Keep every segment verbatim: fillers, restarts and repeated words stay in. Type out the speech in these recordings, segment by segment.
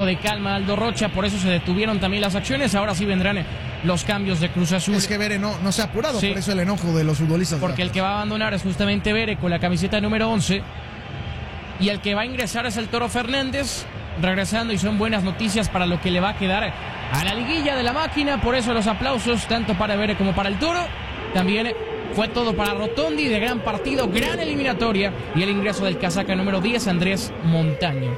de calma Aldo Rocha, por eso se detuvieron también las acciones. Ahora sí vendrán los cambios de Cruz Azul. Es que Bere no, no se ha apurado, sí, por eso el enojo de los futbolistas. Porque el que va a abandonar es justamente Bere con la camiseta número once. Y el que va a ingresar es el Toro Fernández, regresando, y son buenas noticias para lo que le va a quedar a la liguilla de la máquina. Por eso los aplausos tanto para Bere como para el Toro. También fue todo para Rotondi, de gran partido, gran eliminatoria, y el ingreso del casaca número diez, Andrés Montaño.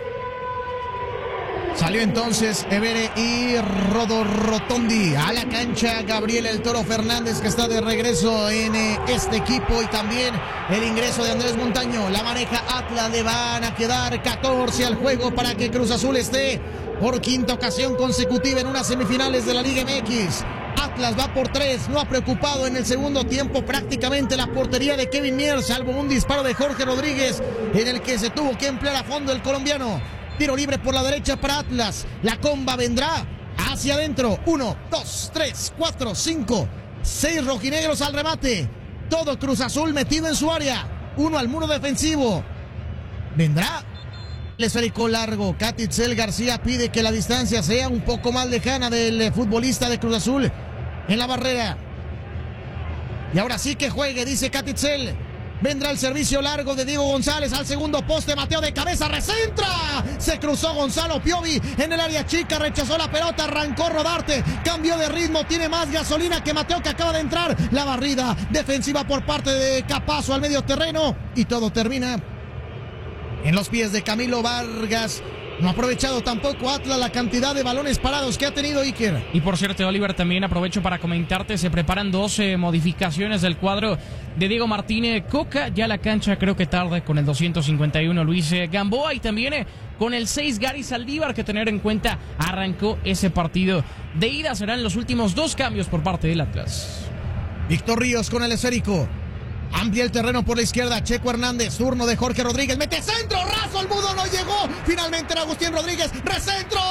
Salió entonces Evere y Rodo Rotondi a la cancha. Gabriel el Toro Fernández, que está de regreso en eh, este equipo, y también el ingreso de Andrés Montaño. La maneja Atlas, le van a quedar catorce al juego para que Cruz Azul esté por quinta ocasión consecutiva en unas semifinales de la Liga M X. Atlas va por tres, no ha preocupado en el segundo tiempo prácticamente la portería de Kevin Mier, salvo un disparo de Jorge Rodríguez en el que se tuvo que emplear a fondo el colombiano. Tiro libre por la derecha para Atlas. La comba vendrá hacia adentro. Uno, dos, tres, cuatro, cinco, seis rojinegros al remate. Todo Cruz Azul metido en su área. Uno al muro defensivo. Vendrá el esférico largo. Catitzel García pide que la distancia sea un poco más lejana del futbolista de Cruz Azul en la barrera. Y ahora sí que juegue, dice Catitzel. Vendrá el servicio largo de Diego González al segundo poste. Mateo de cabeza, recentra. Se cruzó Gonzalo Piovi en el área chica, rechazó la pelota, arrancó Rodarte, cambió de ritmo, tiene más gasolina que Mateo, que acaba de entrar. La barrida defensiva por parte de Capazo al medio terreno, y todo termina en los pies de Camilo Vargas. No ha aprovechado tampoco Atlas la cantidad de balones parados que ha tenido Iker. Y por cierto, Oliver, también aprovecho para comentarte, se preparan doce modificaciones del cuadro de Diego Martínez Coca. Ya la cancha creo que tarde con el doscientos cincuenta y uno Luis Gamboa, y también con el seis Gary Saldívar, que tener en cuenta arrancó ese partido de ida. Serán los últimos dos cambios por parte del Atlas. Víctor Ríos con el esférico. Amplia el terreno por la izquierda. Checo Hernández, turno de Jorge Rodríguez. Mete centro, raso, el mudo no llegó. Finalmente era Agustín Rodríguez. ¡Recentro!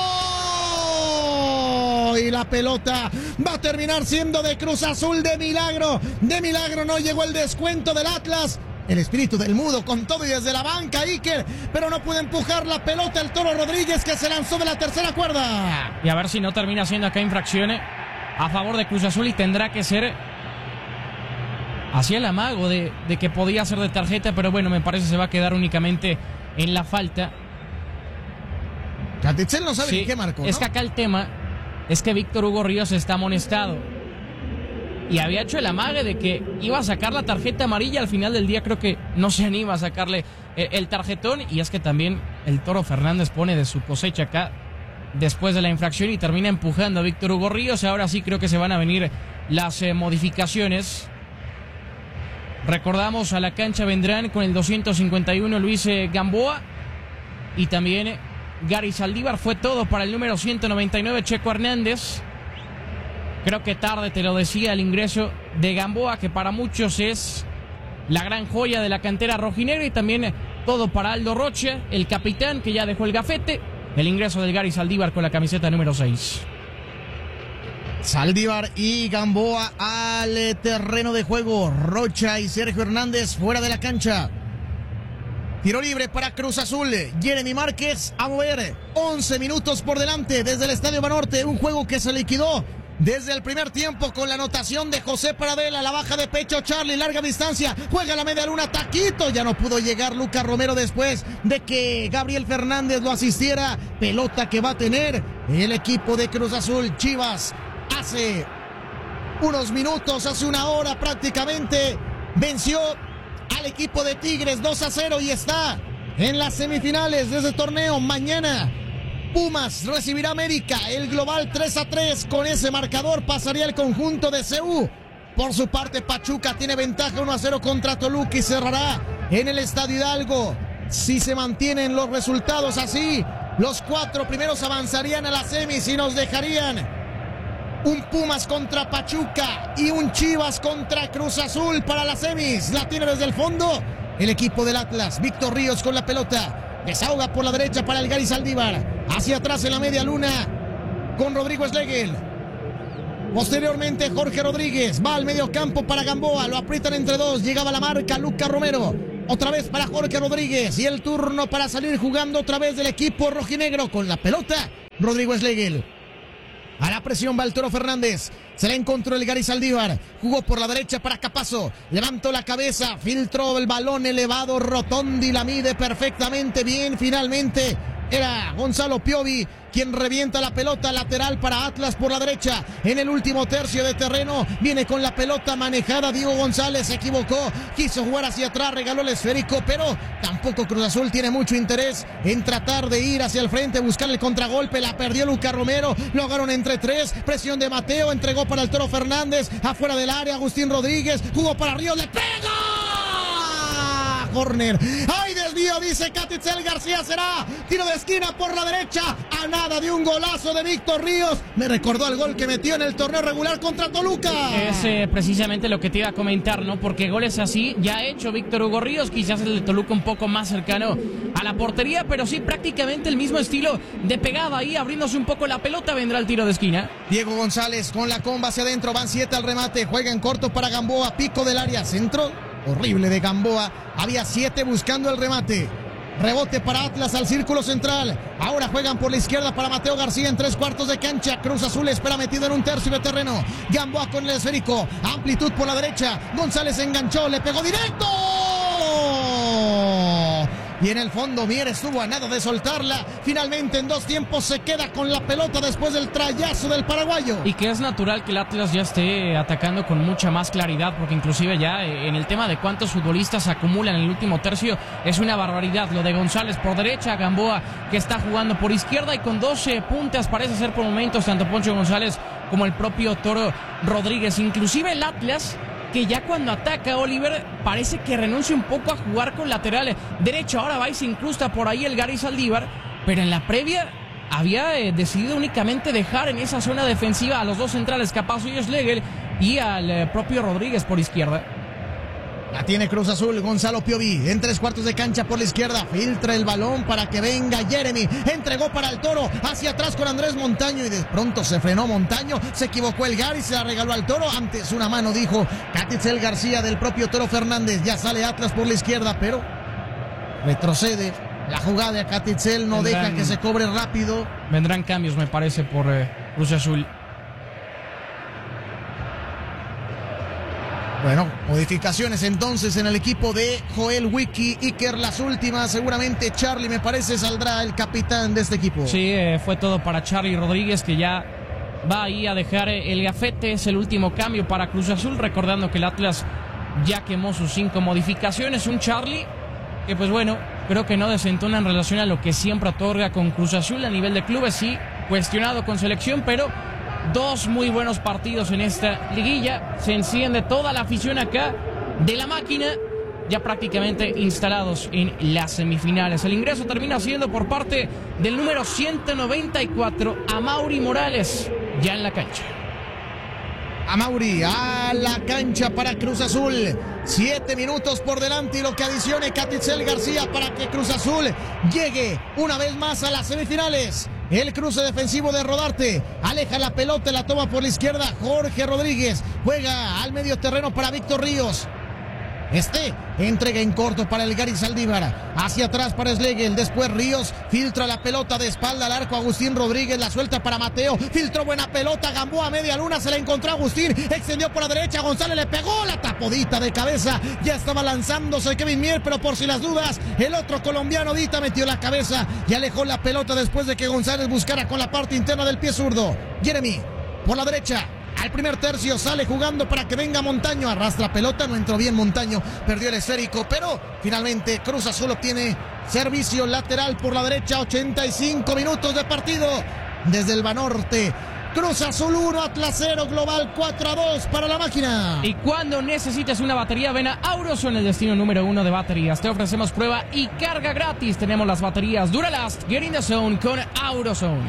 Y la pelota va a terminar siendo de Cruz Azul, de milagro. De milagro no llegó el descuento del Atlas. El espíritu del mudo con todo y desde la banca, Iker, pero no pudo empujar la pelota el Toro Rodríguez, que se lanzó de la tercera cuerda. Y a ver si no termina siendo acá infracción a favor de Cruz Azul, y tendrá que ser hacia el amago de, de que podía ser de tarjeta, pero bueno, me parece que se va a quedar únicamente en la falta. Catitzel no sabe sí, ni qué marcó, ¿no? Es que acá el tema es que Víctor Hugo Ríos está amonestado y había hecho el amague de que iba a sacar la tarjeta amarilla. Al final del día creo que no se anima a sacarle el, el tarjetón, y es que también el Toro Fernández pone de su cosecha acá después de la infracción y termina empujando a Víctor Hugo Ríos. Ahora sí creo que se van a venir las eh, modificaciones. Recordamos, a la cancha vendrán con el doscientos cincuenta y uno Luis Gamboa, y también Gary Saldívar. Fue todo para el número ciento noventa y nueve Checo Hernández. Creo que tarde, te lo decía, el ingreso de Gamboa, que para muchos es la gran joya de la cantera rojinegra, y también todo para Aldo Rocha, el capitán, que ya dejó el gafete. El ingreso del Gary Saldívar con la camiseta número seis. Saldívar y Gamboa al terreno de juego. Rocha y Sergio Hernández fuera de la cancha. Tiro libre para Cruz Azul. Jeremy Márquez a mover. once minutos por delante desde el Estadio Banorte. Un juego que se liquidó desde el primer tiempo con la anotación de José Paradela. La baja de pecho Charlie, larga distancia. Juega la media luna, taquito. Ya no pudo llegar Lucas Romero después de que Gabriel Fernández lo asistiera. Pelota que va a tener el equipo de Cruz Azul. Chivas hace unos minutos, hace una hora prácticamente, venció al equipo de Tigres dos a cero y está en las semifinales de ese torneo. Mañana Pumas recibirá a América. El global tres a tres. Con ese marcador pasaría el conjunto de C U. Por su parte, Pachuca tiene ventaja uno a cero contra Toluca y cerrará en el Estadio Hidalgo. Si se mantienen los resultados así, los cuatro primeros avanzarían a las semis y nos dejarían un Pumas contra Pachuca y un Chivas contra Cruz Azul para las semis. La tiene desde el fondo el equipo del Atlas. Víctor Ríos con la pelota. Desahoga por la derecha para el Gary Saldívar. Hacia atrás en la media luna con Rodrigo Schlegel. Posteriormente Jorge Rodríguez va al medio campo para Gamboa. Lo aprietan entre dos. Llegaba la marca Lucas Romero. Otra vez para Jorge Rodríguez. Y el turno para salir jugando otra vez del equipo rojinegro con la pelota Rodrigo Schlegel. A la presión va el Toro Fernández. Se la encontró el Gary Saldívar. Jugó por la derecha para Capazo. Levantó la cabeza. Filtró el balón elevado. Rotondi la mide perfectamente bien. Finalmente era Gonzalo Piovi quien revienta la pelota lateral para Atlas por la derecha. En el último tercio de terreno viene con la pelota manejada Diego González. Se equivocó. Quiso jugar hacia atrás. Regaló el esférico. Pero tampoco Cruz Azul tiene mucho interés en tratar de ir hacia el frente. Buscar el contragolpe. La perdió Lucas Romero. Lo agarraron entre tres. Presión de Mateo. Entregó para el Toro Fernández. Afuera del área. Agustín Rodríguez. Jugó para Ríos. ¡Le pega! Corner. ¡Ay, desvío! Dice Catitzel García. Será tiro de esquina por la derecha. A nada de un golazo de Víctor Ríos. Me recordó al gol que metió en el torneo regular contra Toluca. Es eh, precisamente lo que te iba a comentar, ¿no? Porque goles así ya ha hecho Víctor Hugo Ríos. Quizás el de Toluca un poco más cercano a la portería, pero sí prácticamente el mismo estilo de pegada ahí, abriéndose un poco la pelota. Vendrá el tiro de esquina. Diego González con la comba hacia adentro. Van siete al remate. Juega en corto para Gamboa. Pico del área. Centro horrible de Gamboa. Había siete buscando el remate. Rebote para Atlas al círculo central. Ahora juegan por la izquierda para Mateo García en tres cuartos de cancha. Cruz Azul espera metido en un tercio de terreno. Gamboa con el esférico. Amplitud por la derecha. González enganchó. Le pegó directo. Y en el fondo Mier estuvo a nada de soltarla. Finalmente en dos tiempos se queda con la pelota después del trayazo del paraguayo. Y que es natural que el Atlas ya esté atacando con mucha más claridad, porque inclusive ya en el tema de cuántos futbolistas acumulan en el último tercio es una barbaridad. Lo de González por derecha, Gamboa que está jugando por izquierda y con doce puntas parece ser por momentos tanto Poncho González como el propio Toro Rodríguez. Inclusive el Atlas, que ya cuando ataca Oliver parece que renuncia un poco a jugar con lateral derecho. Ahora va y se incrusta por ahí el Gary Saldívar, pero en la previa había eh, decidido únicamente dejar en esa zona defensiva a los dos centrales, Capazo y Schlegel, y al eh, propio Rodríguez por izquierda. La tiene Cruz Azul, Gonzalo Piovi en tres cuartos de cancha por la izquierda, filtra el balón para que venga Jeremy, entregó para el Toro, hacia atrás con Andrés Montaño y de pronto se frenó Montaño, se equivocó el Gary, se la regaló al Toro, antes una mano dijo Catitzel García del propio Toro Fernández. Ya sale Atlas por la izquierda, pero retrocede la jugada de Catitzel, no vendrán, deja que se cobre rápido. Vendrán cambios me parece por eh, Cruz Azul. Bueno, modificaciones entonces en el equipo de Joel Wiki, Iker las últimas, seguramente Charlie me parece saldrá el capitán de este equipo. Sí, eh, fue todo para Charlie Rodríguez, que ya va ahí a dejar el gafete. Es el último cambio para Cruz Azul, recordando que el Atlas ya quemó sus cinco modificaciones. Un Charlie que pues bueno, creo que no desentona en relación a lo que siempre otorga con Cruz Azul a nivel de clubes, sí, cuestionado con selección, pero dos muy buenos partidos en esta liguilla. Se enciende toda la afición acá de la máquina, ya prácticamente instalados en las semifinales. El ingreso termina siendo por parte del número ciento noventa y cuatro, Amaury Morales, ya en la cancha. Amaury a la cancha para Cruz Azul. Siete minutos por delante y lo que adicione Catitzel García para que Cruz Azul llegue una vez más a las semifinales. El cruce defensivo de Rodarte, aleja la pelota, la toma por la izquierda Jorge Rodríguez, juega al medio terreno para Víctor Ríos. Este entrega en corto para el Gary Saldívar, hacia atrás para Schlegel, después Ríos filtra la pelota de espalda al arco, Agustín Rodríguez la suelta para Mateo, filtró buena pelota, Gamboa a media luna, se la encontró Agustín, extendió por la derecha, González le pegó la tapodita de cabeza, ya estaba lanzándose Kevin Mier, pero por si las dudas, el otro colombiano Dita metió la cabeza y alejó la pelota después de que González buscara con la parte interna del pie zurdo. Jeremy por la derecha. Al primer tercio sale jugando para que venga Montaño, arrastra pelota, no entró bien Montaño, perdió el esférico, pero finalmente Cruz Azul obtiene servicio lateral por la derecha. Ochenta y cinco minutos de partido desde el Banorte. Cruz Azul uno, Atlas cero, global cuatro a dos para la máquina. Y cuando necesites una batería, ven a Auroson, el destino número uno de baterías. Te ofrecemos prueba y carga gratis. Tenemos las baterías Duralast, Get in the Zone con Auroson.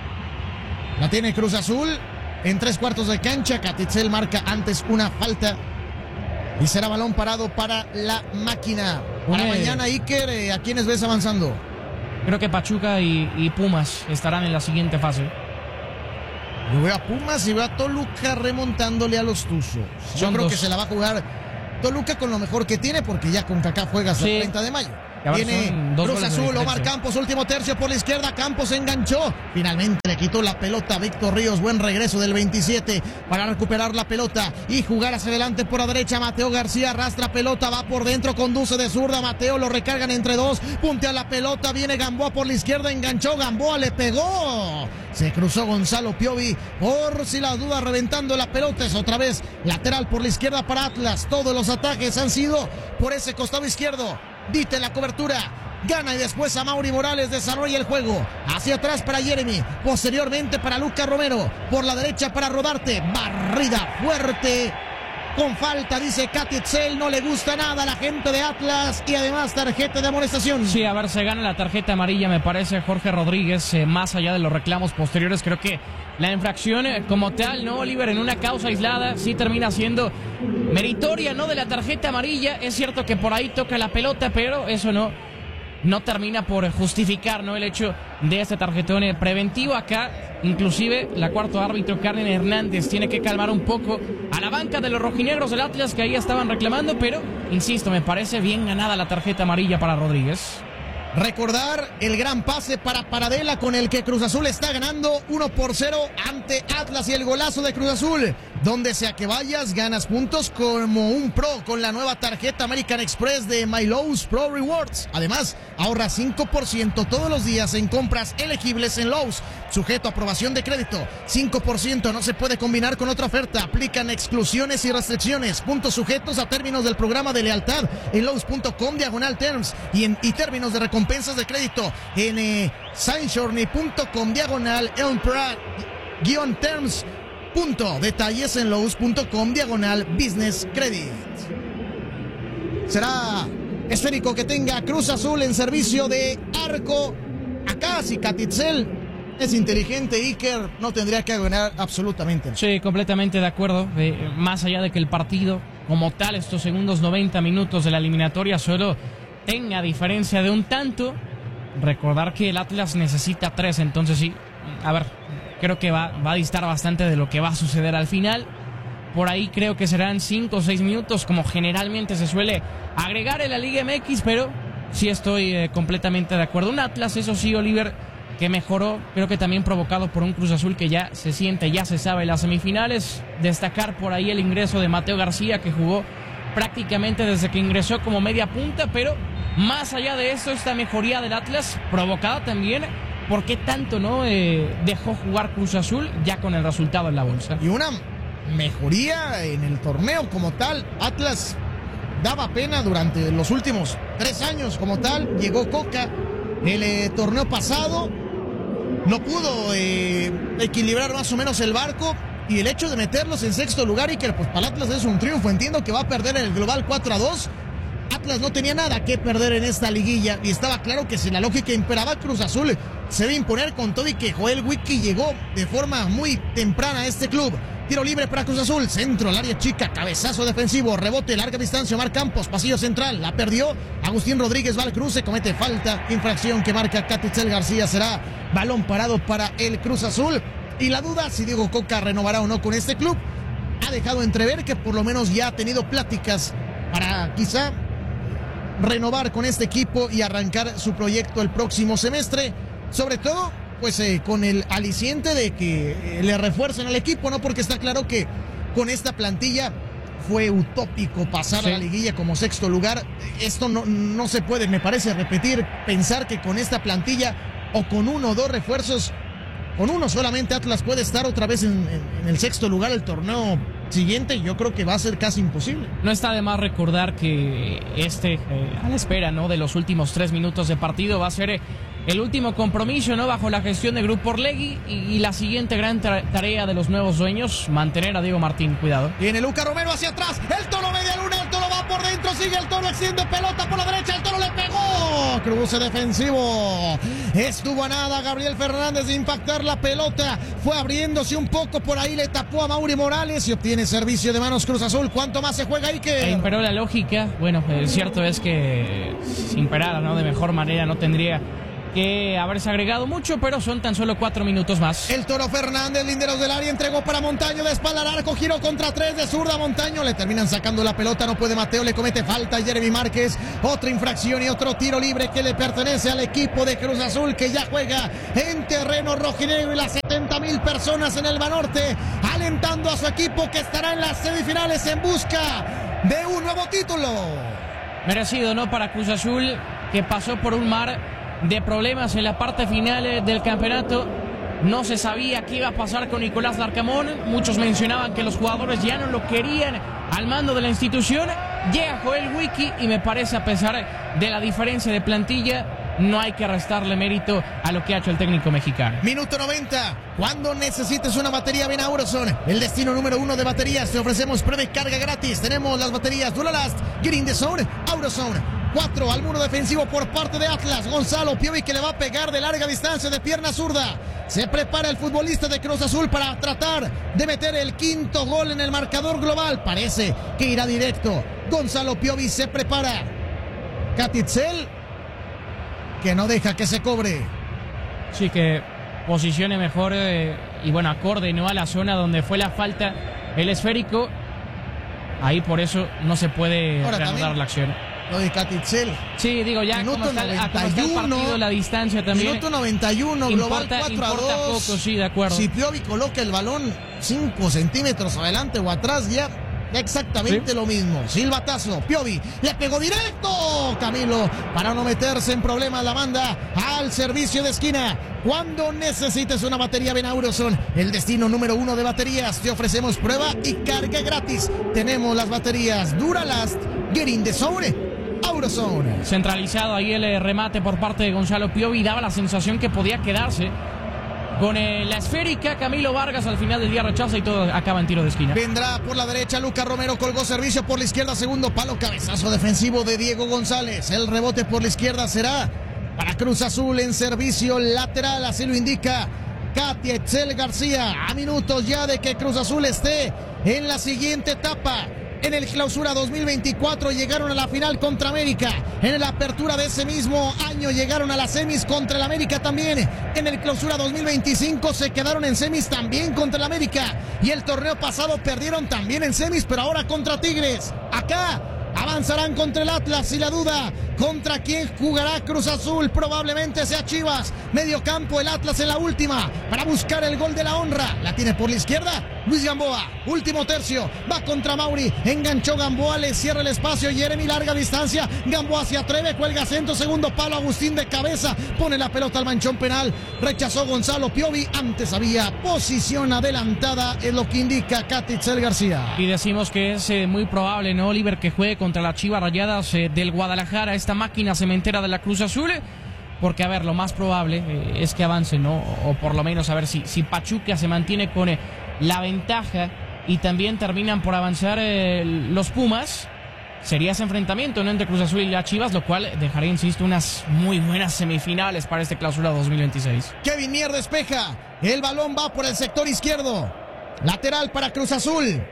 La tiene Cruz Azul en tres cuartos de cancha. Catitzel marca antes una falta y será balón parado para la máquina. Para Une... mañana, Iker, eh, ¿a quiénes ves avanzando? Creo que Pachuca y, y Pumas estarán en la siguiente fase. Yo veo a Pumas y veo a Toluca remontándole a los Tuzos. Yo Son creo dos. que se la va a jugar Toluca con lo mejor que tiene, porque ya con Kaká juega hasta sí. el treinta de mayo. Viene Cruz Azul, Omar Campos, último tercio por la izquierda. Campos enganchó. Finalmente le quitó la pelota a Víctor Ríos. Buen regreso del veintisiete para recuperar la pelota y jugar hacia adelante por la derecha. Mateo García arrastra pelota, va por dentro, conduce de zurda. Mateo lo recargan entre dos. Puntea la pelota, viene Gamboa por la izquierda. Enganchó, Gamboa le pegó. Se cruzó Gonzalo Piovi por si la duda, reventando la pelota. Es otra vez lateral por la izquierda para Atlas. Todos los ataques han sido por ese costado izquierdo. Dite la cobertura, gana y después a Mauri Morales desarrolla el juego. Hacia atrás para Jeremy, posteriormente para Lucas Romero, por la derecha para Rodarte. Barrida fuerte, con falta, dice Katy Itzel. No le gusta nada a la gente de Atlas y además tarjeta de amonestación. Sí, a ver, se gana la tarjeta amarilla, me parece, Jorge Rodríguez. Eh, más allá de los reclamos posteriores, creo que la infracción eh, como tal, ¿no, Oliver? En una causa aislada sí termina siendo meritoria, ¿no? De la tarjeta amarilla. Es cierto que por ahí toca la pelota, pero eso no, no termina por justificar, ¿no? El hecho de este tarjetón eh, preventivo. Acá, inclusive, la cuarto árbitro, Karen Hernández, tiene que calmar un poco a la banca de los rojinegros del Atlas, que ahí estaban reclamando, pero, insisto, me parece bien ganada la tarjeta amarilla para Rodríguez. Recordar el gran pase para Paradela con el que Cruz Azul está ganando uno por cero ante Atlas y el golazo de Cruz Azul. Donde sea que vayas, ganas puntos como un pro con la nueva tarjeta American Express de My Lowe's Pro Rewards. Además, ahorra cinco por ciento todos los días en compras elegibles en Lowe's. Sujeto a aprobación de crédito. cinco por ciento no se puede combinar con otra oferta. Aplican exclusiones y restricciones. Puntos sujetos a términos del programa de lealtad en Lowe's punto com diagonal terms y, en, y términos de recompensas de crédito en eh, Signshorny punto com diagonal Elmprat guión terms. Punto. Detalles en Lowe's punto com diagonal business credit. Será esférico que tenga Cruz Azul en servicio de arco. Acá si Katy Itzel es inteligente, Iker no tendría que ganar absolutamente. Sí, completamente de acuerdo. Eh, más allá de que el partido como tal, estos segundos noventa minutos de la eliminatoria solo tenga diferencia de un tanto, recordar que el Atlas necesita tres, entonces sí, a ver, creo que va, va a distar bastante de lo que va a suceder al final. Por ahí creo que serán cinco o seis minutos, como generalmente se suele agregar en la Liga M X, pero sí estoy eh, completamente de acuerdo. Un Atlas, eso sí, Oliver, que mejoró, creo que también provocado por un Cruz Azul que ya se siente, ya se sabe las semifinales. Destacar por ahí el ingreso de Mateo García, que jugó prácticamente desde que ingresó como media punta, pero más allá de eso, esta mejoría del Atlas, provocada también por qué tanto no eh, dejó jugar Cruz Azul ya con el resultado en la bolsa. Y una mejoría en el torneo como tal. Atlas daba pena durante los últimos tres años como tal. Llegó Coca el eh, torneo pasado, no pudo eh, equilibrar más o menos el barco, y el hecho de meterlos en sexto lugar y que pues para Atlas es un triunfo. Entiendo que va a perder el global cuatro a dos. Atlas no tenía nada que perder en esta liguilla y estaba claro que si la lógica imperaba, Cruz Azul se debe imponer, con todo y que Joel Wiki llegó de forma muy temprana a este club. Tiro libre para Cruz Azul, centro al área chica, cabezazo defensivo, rebote, larga distancia, Omar Campos, pasillo central, la perdió, Agustín Rodríguez va al cruce, comete falta, infracción que marca Katy Itzel García, será balón parado para el Cruz Azul. Y la duda si Diego Coca renovará o no con este club, ha dejado entrever que por lo menos ya ha tenido pláticas para quizá renovar con este equipo y arrancar su proyecto el próximo semestre, sobre todo pues eh, con el aliciente de que eh, le refuercen al equipo, ¿no? Porque está claro que con esta plantilla fue utópico pasar sí. a la liguilla como sexto lugar. Esto no, no se puede, me parece, repetir, pensar que con esta plantilla o con uno o dos refuerzos, con uno solamente Atlas puede estar otra vez en, en, en el sexto lugar el torneo siguiente. Yo creo que va a ser casi imposible. No está de más recordar que este, eh, a la espera, ¿no?, de los últimos tres minutos de partido, va a ser eh, el último compromiso, ¿no?, bajo la gestión de Grupo Orlegui, y, y la siguiente gran tarea de los nuevos dueños, mantener a Diego Martín. Cuidado. Viene Lucas Romero hacia atrás, el Toro media luna, el Toro va por dentro, sigue el Toro, extiende pelota por la derecha, el Toro le pegó, cruce defensivo, estuvo a nada Gabriel Fernández de impactar la pelota, fue abriéndose un poco por ahí, le tapó a Mauri Morales y obtiene servicio de manos Cruz Azul. ¿Cuánto más se juega ahí que? E imperó la lógica. Bueno, eh, cierto es que si imperara, ¿no?, de mejor manera, no tendría que haberse agregado mucho, pero son tan solo cuatro minutos más. El Toro Fernández, linderos del área, entregó para Montaño, de espalda al arco, giro contra tres, de zurda Montaño, le terminan sacando la pelota, no puede Mateo, le comete falta a Jeremy Márquez, otra infracción y otro tiro libre que le pertenece al equipo de Cruz Azul, que ya juega en terreno rojinegro, y las setenta mil personas en el Banorte alentando a su equipo, que estará en las semifinales en busca de un nuevo título. Merecido, ¿no?, para Cruz Azul, que pasó por un mar de problemas en la parte final del campeonato. No se sabía qué iba a pasar con Nicolás Larcamón. Muchos mencionaban que los jugadores ya no lo querían al mando de la institución. Llega Joel Wiki y me parece, a pesar de la diferencia de plantilla, no hay que restarle mérito a lo que ha hecho el técnico mexicano. Minuto noventa. Cuando necesites una batería, ven a Auroson, el destino número uno de baterías. Te ofrecemos prueba y carga gratis. Tenemos las baterías Duralast, Get in the Zone, Auroson. Cuatro al muro defensivo por parte de Atlas. Gonzalo Piovi, que le va a pegar de larga distancia de pierna zurda. Se prepara el futbolista de Cruz Azul para tratar de meter el quinto gol en el marcador global. Parece que irá directo. Gonzalo Piovi se prepara. Catitzel, que no deja que se cobre. Sí, que posicione mejor eh, y bueno, acorde, ¿no?, a la zona donde fue la falta, el esférico. Ahí por eso no se puede Ahora, reanudar también la acción. Lo de Catitzel. Sí, digo, ya Minuto como está, noventa y como está el uno, partido, la distancia también. Minuto noventa y uno, global importa, cuatro a importa dos. poco, sí, de acuerdo. Si Piovi coloca el balón cinco centímetros adelante o atrás, ya exactamente ¿Sí? lo mismo. Silbatazo, Piovi le pegó directo. Camilo, para no meterse en problemas, la manda al servicio de esquina. Cuando necesites una batería, ven a Auroson, el destino número uno de baterías. Te ofrecemos prueba y carga gratis. Tenemos las baterías Duralast, Get in the Zone, Auroson. Centralizado ahí el remate por parte de Gonzalo Piovi. Daba la sensación que podía quedarse con eh, la esférica. Camilo Vargas al final del día rechaza y todo acaba en tiro de esquina. Vendrá por la derecha Lucas Romero, colgó servicio por la izquierda, segundo palo, cabezazo defensivo de Diego González. El rebote por la izquierda será para Cruz Azul en servicio lateral, así lo indica Catitzel García. A minutos ya de que Cruz Azul esté en la siguiente etapa. En el Clausura dos mil veinticuatro llegaron a la final contra América. En la apertura de ese mismo año llegaron a las semis contra el América también. En el Clausura dos mil veinticinco se quedaron en semis también contra el América. Y el torneo pasado perdieron también en semis, pero ahora contra Tigres. Acá avanzarán contra el Atlas, y la duda, ¿contra quién jugará Cruz Azul? Probablemente sea Chivas. Medio campo, el Atlas en la última para buscar el gol de la honra. La tiene por la izquierda Luis Gamboa, último tercio, va contra Mauri, enganchó Gamboa, le cierra el espacio Jeremy, larga distancia, Gamboa se atreve, cuelga centro, segundo palo, Agustín de cabeza, pone la pelota al manchón penal, rechazó Gonzalo Piovi, antes había posición adelantada, es lo que indica Catitzel García. Y decimos que es eh, muy probable, ¿no, Oliver, que juegue contra las Chivas Rayadas eh, del Guadalajara, esta máquina cementera de la Cruz Azul? Porque, a ver, lo más probable eh, es que avance, ¿no? O por lo menos, a ver, si, si Pachuca se mantiene con eh, la ventaja y también terminan por avanzar eh, los Pumas, sería ese enfrentamiento, ¿no?, entre Cruz Azul y las Chivas, lo cual dejaría, insisto, unas muy buenas semifinales para este Clausura dos mil veintiséis. Kevin Mier despeja, el balón va por el sector izquierdo, lateral para Cruz Azul.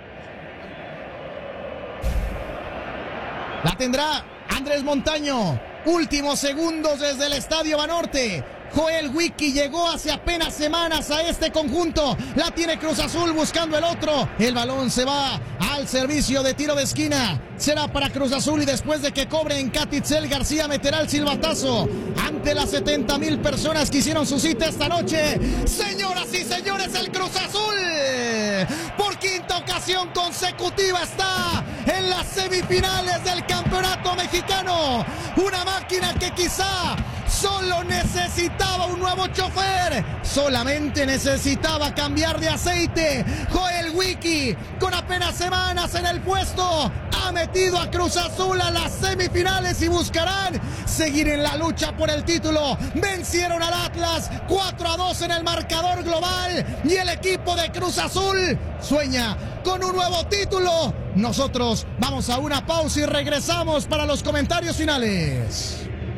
La tendrá Andrés Montaño. Últimos segundos desde el Estadio Banorte. Joel Wiki llegó hace apenas semanas a este conjunto. La tiene Cruz Azul buscando el otro. El balón se va al servicio de tiro de esquina. Será para Cruz Azul y después de que cobre en Catitzel García meterá el silbatazo ante las setenta mil personas que hicieron su cita esta noche. Señoras y señores, el Cruz Azul por quinta ocasión consecutiva está en las semifinales del campeonato mexicano. Una máquina que quizá solo necesitaba un nuevo chofer, solamente necesitaba cambiar de aceite. Joel Wiki, con apenas semanas en el puesto, ha metido a Cruz Azul a las semifinales y buscarán seguir en la lucha por el título. Vencieron al Atlas cuatro a dos en el marcador global y el equipo de Cruz Azul sueña con un nuevo título. Nosotros vamos a una pausa y regresamos para los comentarios finales.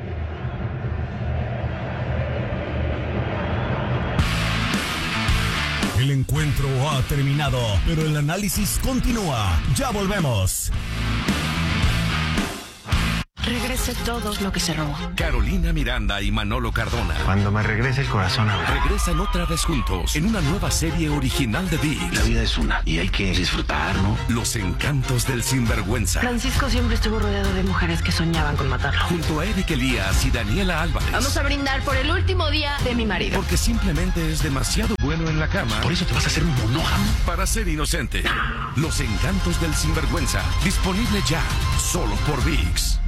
El encuentro ha terminado, pero el análisis continúa. Ya volvemos. Regresa. regrese todo lo que se robó. Carolina Miranda y Manolo Cardona. Cuando me regrese el corazón a ver. Regresan otra vez juntos en una nueva serie original de ViX. La vida es una y hay que disfrutar, ¿no? Los encantos del sinvergüenza. Francisco siempre estuvo rodeado de mujeres que soñaban con matarlo. Junto a Eric Elías y Daniela Álvarez. Vamos a brindar por el último día de mi marido. Porque simplemente es demasiado bueno en la cama. Por eso te vas a hacer un monógamo. Para ser inocente. Los encantos del sinvergüenza. Disponible ya. Solo por ViX.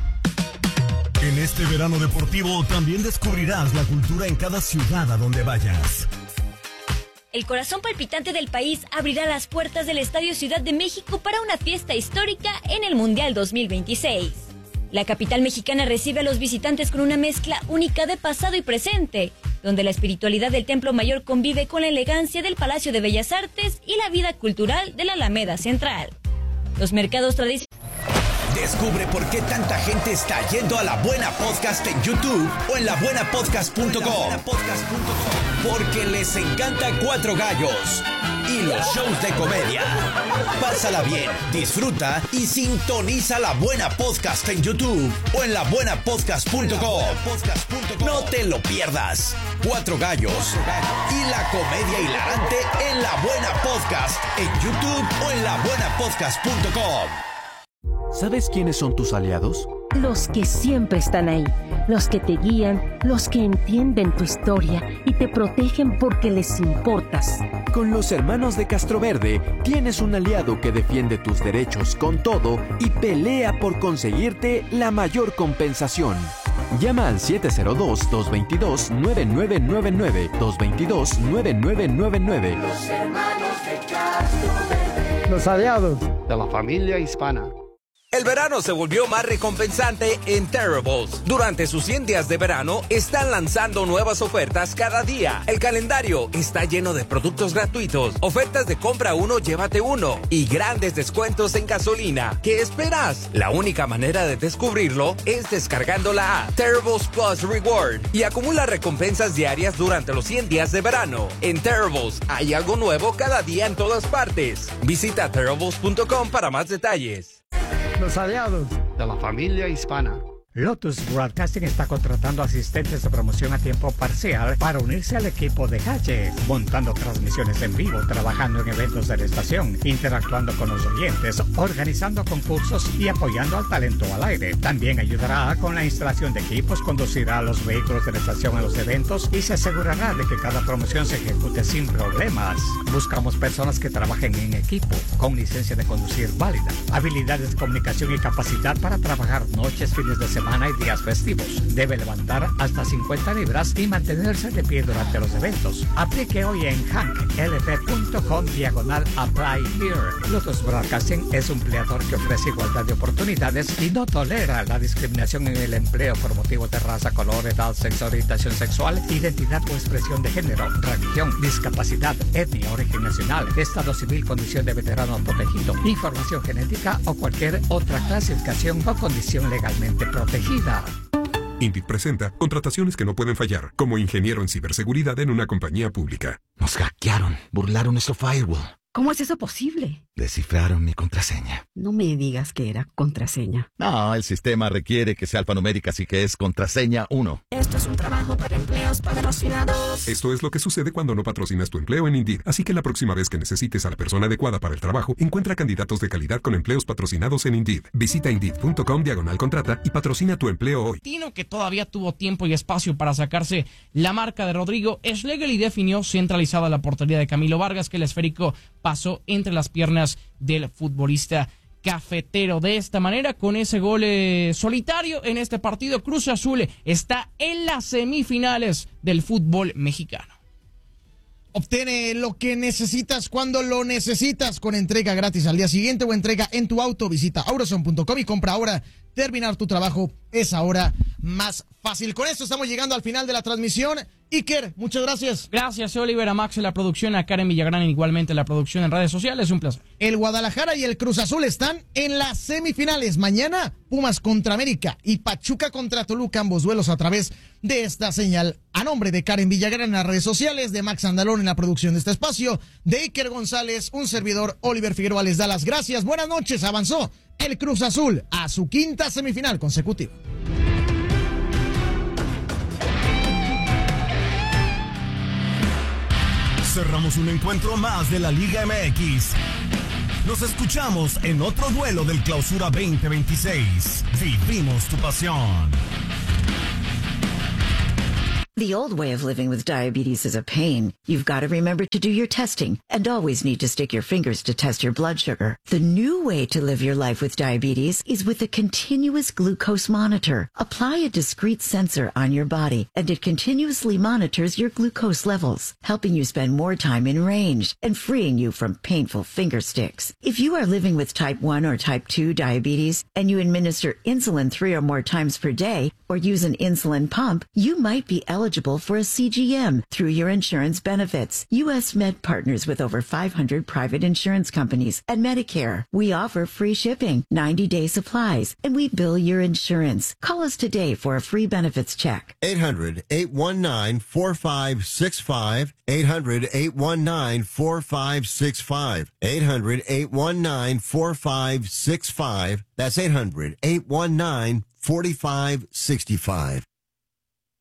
En este verano deportivo también descubrirás la cultura en cada ciudad a donde vayas. El corazón palpitante del país abrirá las puertas del Estadio Ciudad de México para una fiesta histórica en el Mundial dos mil veintiséis. La capital mexicana recibe a los visitantes con una mezcla única de pasado y presente, donde la espiritualidad del Templo Mayor convive con la elegancia del Palacio de Bellas Artes y la vida cultural de la Alameda Central. Los mercados tradicionales. Descubre por qué tanta gente está yendo a La Buena Podcast en YouTube o en la buena podcast punto com. Porque les encanta Cuatro Gallos y los shows de comedia. Pásala bien, disfruta y sintoniza La Buena Podcast en YouTube o en la buena podcast punto com. No te lo pierdas. Cuatro Gallos y la comedia hilarante en La Buena Podcast en YouTube o en la buena podcast punto com. ¿Sabes quiénes son tus aliados? Los que siempre están ahí, los que te guían, los que entienden tu historia y te protegen porque les importas. Con los hermanos de Castroverde tienes un aliado que defiende tus derechos con todo y pelea por conseguirte la mayor compensación. Llama al siete cero dos, dos dos dos, nueve nueve nueve nueve, dos dos dos, nueve nueve nueve nueve. Los hermanos de Castroverde. Los aliados de la familia hispana. El verano se volvió más recompensante en Terribles. Durante sus cien días de verano, están lanzando nuevas ofertas cada día. El calendario está lleno de productos gratuitos, ofertas de compra uno, llévate uno y grandes descuentos en gasolina. ¿Qué esperas? La única manera de descubrirlo es descargando la app Terribles Plus Reward y acumula recompensas diarias durante los cien días de verano. En Terribles hay algo nuevo cada día en todas partes. Visita terribles punto com para más detalles. Los aliados de la familia hispana. Lotus Broadcasting está contratando asistentes de promoción a tiempo parcial para unirse al equipo de Calle, montando transmisiones en vivo, trabajando en eventos de la estación, interactuando con los oyentes, organizando concursos y apoyando al talento al aire. También ayudará con la instalación de equipos, conducirá a los vehículos de la estación a los eventos y se asegurará de que cada promoción se ejecute sin problemas. Buscamos personas que trabajen en equipo, con licencia de conducir válida, habilidades de comunicación y capacidad para trabajar noches, fines de semana y días festivos. Debe levantar hasta cincuenta libras y mantenerse de pie durante los eventos. Aplique hoy en hank l p punto com diagonal apply here. Lotus Broadcasting es un empleador que ofrece igualdad de oportunidades y no tolera la discriminación en el empleo por motivos de raza, color, edad, sexo, orientación sexual, identidad o expresión de género, religión, discapacidad, etnia, origen nacional, estado civil, condición de veterano protegido, información genética o cualquier otra clasificación o condición legalmente protegida. Indeed presenta contrataciones que no pueden fallar, como ingeniero en ciberseguridad en una compañía pública. Nos hackearon, burlaron nuestro firewall. ¿Cómo es eso posible? Descifraron mi contraseña. No me digas que era contraseña. No, el sistema requiere que sea alfanumérica, así que es contraseña uno. Esto es un trabajo para empleos patrocinados. Esto es lo que sucede cuando no patrocinas tu empleo en Indeed. Así que la próxima vez que necesites a la persona adecuada para el trabajo, encuentra candidatos de calidad con empleos patrocinados en Indeed. Visita indeed punto com diagonal contrata y patrocina tu empleo hoy. Tino, que todavía tuvo tiempo y espacio para sacarse la marca de Rodrigo Schlegel y definió centralizada la portería de Camilo Vargas, que el esférico pasó entre las piernas del futbolista cafetero. De esta manera, con ese gol eh, solitario en este partido, Cruz Azul está en las semifinales del fútbol mexicano. Obtiene lo que necesitas cuando lo necesitas, con entrega gratis al día siguiente o entrega en tu auto. Visita auroson punto com y compra ahora. Terminar tu trabajo es ahora más fácil. Con esto estamos llegando al final de la transmisión. Iker, muchas gracias. Gracias, Oliver, a Max en la producción, a Karen Villagrán igualmente en la producción en redes sociales. Un placer. El Guadalajara y el Cruz Azul están en las semifinales. Mañana, Pumas contra América y Pachuca contra Toluca, ambos duelos a través de esta señal. A nombre de Karen Villagrán en las redes sociales, de Max Andalón en la producción de este espacio, de Iker González, un servidor, Oliver Figueroa, les da las gracias. Buenas noches, avanzó el Cruz Azul a su quinta semifinal consecutiva. Cerramos un encuentro más de la Liga M X. Nos escuchamos en otro duelo del Clausura veinte veintiséis. Vivimos tu pasión. The old way of living with diabetes is a pain. You've got to remember to do your testing and always need to stick your fingers to test your blood sugar. The new way to live your life with diabetes is with a continuous glucose monitor. Apply a discrete sensor on your body and it continuously monitors your glucose levels, helping you spend more time in range and freeing you from painful finger sticks. If you are living with type one or type two diabetes and you administer insulin three or more times per day or use an insulin pump, you might be eligible eligible for a C G M through your insurance benefits. U S Med partners with over five hundred private insurance companies and Medicare. We offer free shipping, ninety-day supplies, and we bill your insurance. Call us today for a free benefits check. eight hundred, eight one nine, four five six five. eight hundred, eight one nine, four five six five. eight hundred, eight one nine, four five six five. That's eight hundred, eight one nine, four five six five.